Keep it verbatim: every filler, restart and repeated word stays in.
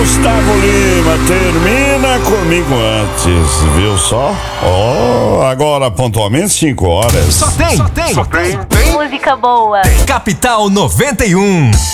Gustavo Lima, termina comigo antes, viu só? Oh, agora pontualmente cinco horas. Só tem, só tem, só tem, Música boa. Capital noventa e um.